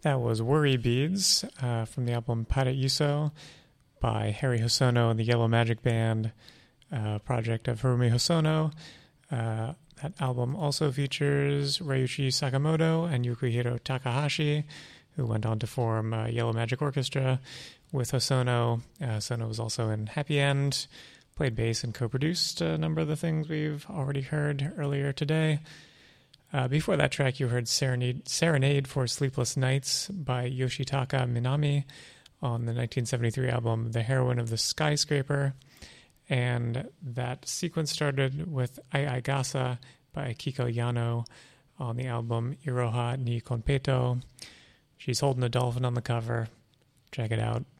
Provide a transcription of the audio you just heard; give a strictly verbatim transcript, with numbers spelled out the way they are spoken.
That was Worry Beads uh, from the album Paraiso by Harry Hosono and the Yellow Magic Band, uh, project of Harumi Hosono. Uh, that album also features Ryuichi Sakamoto and Yukihiro Takahashi, who went on to form uh, Yellow Magic Orchestra with Hosono. Uh, Hosono was also in Happy End, played bass and co-produced a number of the things we've already heard earlier today. Uh, before that track, you heard Serenade, Serenade for Sleepless Nights by Yoshitaka Minami on the nineteen seventy-three album The Heroine of the Skyscraper. And that sequence started with Ai Ai Gasa by Kiko Yano on the album Iroha ni Konpeto. She's holding a dolphin on the cover. Check it out.